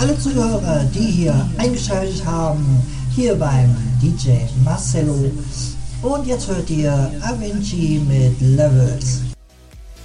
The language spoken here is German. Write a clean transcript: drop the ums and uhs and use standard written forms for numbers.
alle Zuhörer, die hier eingeschaltet haben, hier beim DJ Marcello. Und jetzt hört ihr Avicii mit Levels.